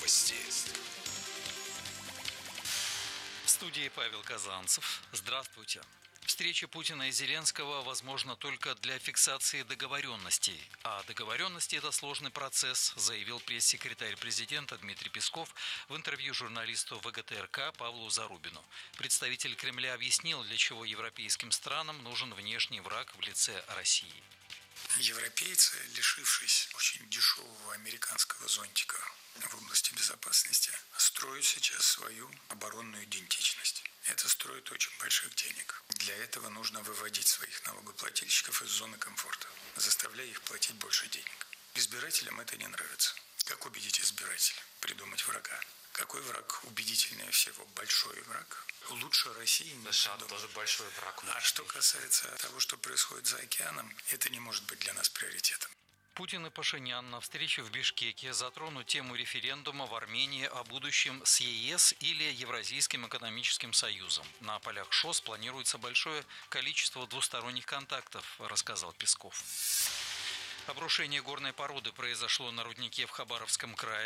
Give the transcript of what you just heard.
Новости. В студии Павел Казанцев. Здравствуйте. Встреча Путина и Зеленского возможна только для фиксации договоренностей. А договоренности – это сложный процесс, заявил пресс-секретарь президента Дмитрий Песков в интервью журналисту ВГТРК Павлу Зарубину. Представитель Кремля объяснил, для чего европейским странам нужен внешний враг в лице России. Европейцы, лишившись очень дешевого американского зонтика в области безопасности, строят сейчас свою оборонную идентичность. Это стоит очень больших денег. Для этого нужно выводить своих налогоплательщиков из зоны комфорта, заставляя их платить больше денег. Избирателям это не нравится. Как убедить избирателя? Придумать врага. Какой враг убедительнее всего? Большой враг. Лучше России не придумать. Тоже большой враг. А что касается того, что происходит за океаном, это не может быть для нас приоритетом. Путин и Пашинян на встрече в Бишкеке затронут тему референдума в Армении о будущем с ЕС или Евразийским экономическим союзом. На полях ШОС планируется большое количество двусторонних контактов, рассказал Песков. Обрушение горной породы произошло на руднике в Хабаровском крае.